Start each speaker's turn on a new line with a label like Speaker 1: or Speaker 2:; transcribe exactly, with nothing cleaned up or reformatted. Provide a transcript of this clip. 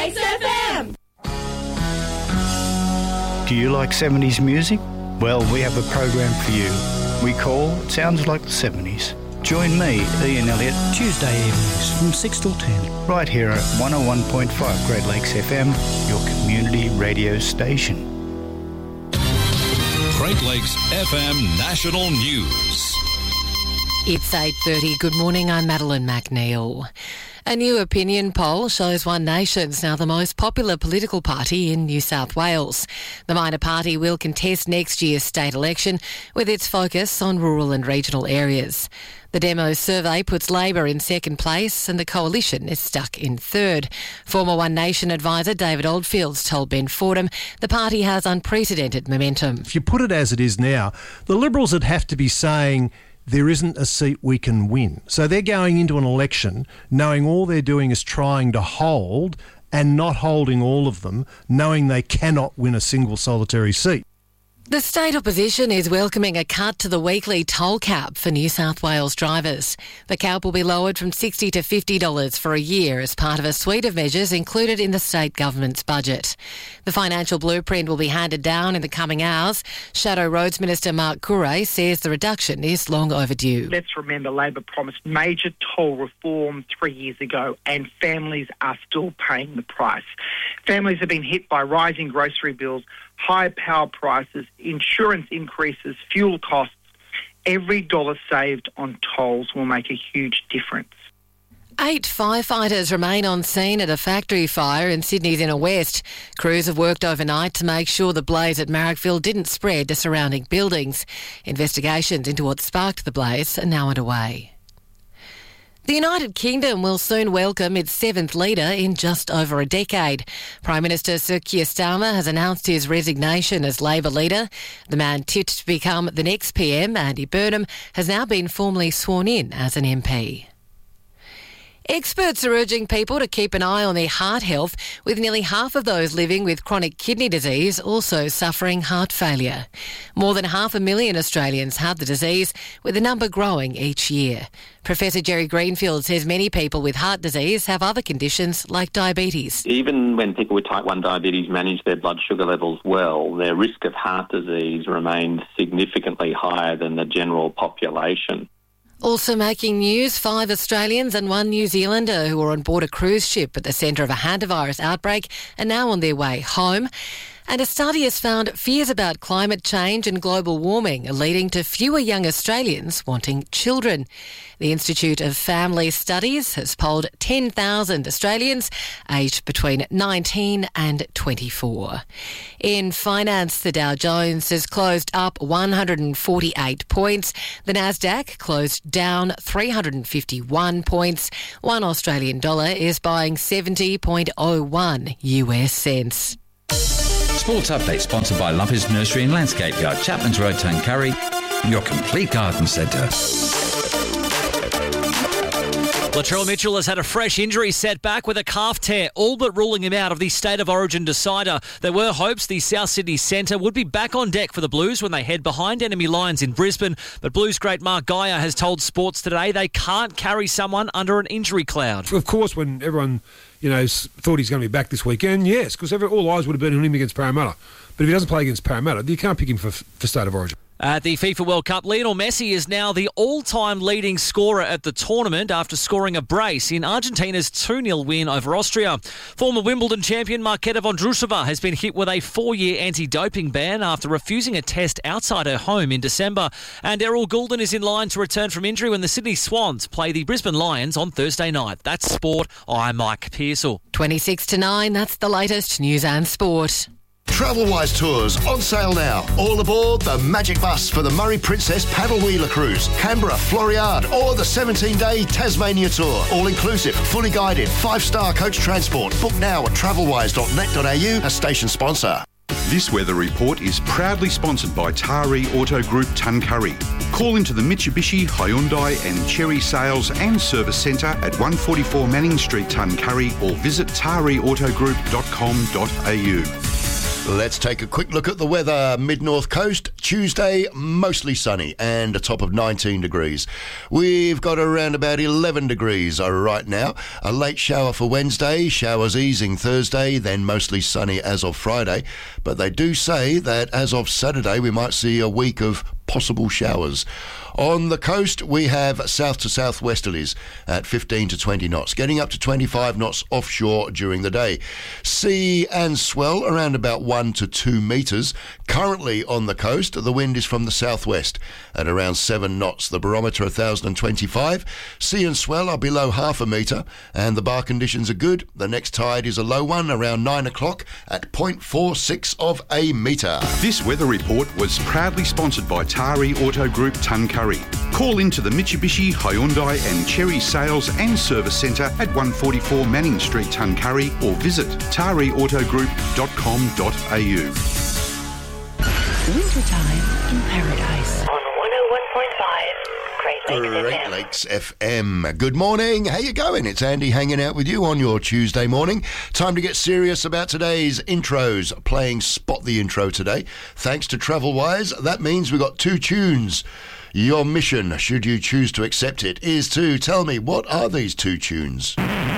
Speaker 1: Lakes F M.
Speaker 2: Do you like seventies music? Well, we have a program for you. We call It Sounds Like the seventies. Join me, Ian Elliott,
Speaker 3: Tuesday evenings from six till ten.
Speaker 2: right here at one oh one point five Great Lakes F M, your community radio station.
Speaker 4: Great Lakes F M National News.
Speaker 5: It's eight thirty. Good morning, I'm Madeline McNeil. A new opinion poll shows One Nation's now the most popular political party in New South Wales. The minor party will contest next year's state election with its focus on rural and regional areas. The Demo survey puts Labor in second place and the Coalition is stuck in third. Former One Nation advisor David Oldfields told Ben Fordham the party has unprecedented momentum.
Speaker 6: If you put it as it is now, the Liberals would have to be saying there isn't a seat we can win. So they're going into an election knowing all they're doing is trying to hold and not holding all of them, knowing they cannot win a single solitary seat.
Speaker 5: The state opposition is welcoming a cut to the weekly toll cap for New South Wales drivers. The cap will be lowered from sixty dollars to fifty dollars for a year as part of a suite of measures included in the state government's budget. The financial blueprint will be handed down in the coming hours. Shadow Roads Minister Mark Curray says the reduction is long overdue.
Speaker 7: Let's remember Labor promised major toll reform three years ago and families are still paying the price. Families have been hit by rising grocery bills, high power prices, insurance increases, fuel costs. Every dollar saved on tolls will make a huge difference.
Speaker 5: Eight firefighters remain on scene at a factory fire in Sydney's inner west. Crews have worked overnight to make sure the blaze at Marrickville didn't spread to surrounding buildings. Investigations into what sparked the blaze are now underway. The United Kingdom will soon welcome its seventh leader in just over a decade. Prime Minister Sir Keir Starmer has announced his resignation as Labor leader. The man tipped to become the next P M, Andy Burnham, has now been formally sworn in as an M P. Experts are urging people to keep an eye on their heart health, with nearly half of those living with chronic kidney disease also suffering heart failure. More than half a million Australians have the disease, with the number growing each year. Professor Jerry Greenfield says many people with heart disease have other conditions like diabetes.
Speaker 8: Even when people with type one diabetes manage their blood sugar levels well, their risk of heart disease remains significantly higher than the general population.
Speaker 5: Also making news, five Australians and one New Zealander who were on board a cruise ship at the centre of a hantavirus outbreak are now on their way home. And a study has found fears about climate change and global warming are leading to fewer young Australians wanting children. The Institute of Family Studies has polled ten thousand Australians aged between nineteen and twenty-four. In finance, the Dow Jones has closed up one hundred forty-eight points. The Nasdaq closed down three hundred fifty-one points. One Australian dollar is buying seventy point oh one U S cents.
Speaker 9: Sports update sponsored by Lumpy's Nursery and Landscape Yard, Chapman's Road, Tuncurry, your complete garden centre.
Speaker 10: Latrell Mitchell has had a fresh injury setback with a calf tear, all but ruling him out of the State of Origin decider. There were hopes the South Sydney centre would be back on deck for the Blues when they head behind enemy Lions in Brisbane, but Blues great Mark Geyer has told Sports Today they can't carry someone under an injury cloud.
Speaker 11: Of course, when everyone, you know, thought he's going to be back this weekend, yes, because all eyes would have been on him against Parramatta. But if he doesn't play against Parramatta, you can't pick him for, for State of Origin.
Speaker 10: At the FIFA World Cup, Lionel Messi is now the all-time leading scorer at the tournament after scoring a brace in Argentina's two nil win over Austria. Former Wimbledon champion Marketa Vondrousova has been hit with a four-year anti-doping ban after refusing a test outside her home in December. And Errol Goulden is in line to return from injury when the Sydney Swans play the Brisbane Lions on Thursday night. That's sport. I'm Mike Pearsall.
Speaker 5: twenty-six to nine, that's the latest news and sport.
Speaker 12: Travelwise Tours on sale now. All aboard the Magic Bus for the Murray Princess Paddle Wheeler Cruise, Canberra, Floriade, or the seventeen-day Tasmania Tour. All inclusive, fully guided, five-star coach transport. Book now at travelwise dot net dot a u, a station sponsor.
Speaker 13: This weather report is proudly sponsored by Taree Auto Group Tuncurry. Call into the Mitsubishi, Hyundai and Chery Sales and Service Centre at one forty-four Manning Street, Tuncurry, or visit taree auto group dot com dot a u.
Speaker 12: Let's take a quick look at the weather. Mid-North Coast, Tuesday, mostly sunny and a top of nineteen degrees. We've got around about eleven degrees right now. A late shower for Wednesday, showers easing Thursday, then mostly sunny as of Friday. But they do say that as of Saturday, we might see a week of possible showers. On the coast, we have south to southwesterlies at fifteen to twenty knots, getting up to twenty-five knots offshore during the day. Sea and swell around about one to two metres. Currently on the coast, the wind is from the southwest at around seven knots. The barometer one thousand twenty-five. Sea and swell are below half a metre, and the bar conditions are good. The next tide is a low one around nine o'clock at zero point four six of a metre.
Speaker 13: This weather report was proudly sponsored by Tari Auto Group Tuncurry. Call into the Mitsubishi, Hyundai and Cherry Sales and Service Centre at one forty-four Manning Street, Tuncurry, or visit tari auto group dot com dot a u.
Speaker 1: Wintertime in Paradise. On one oh one point five. Great Lakes
Speaker 12: Great
Speaker 1: F M.
Speaker 12: Lakes F M. Good morning. How you going? It's Andy hanging out with you on your Tuesday morning. Time to get serious about today's intros. Playing Spot the Intro today. Thanks to Travelwise, that means we've got two tunes. Your mission, should you choose to accept it, is to tell me what are these two tunes.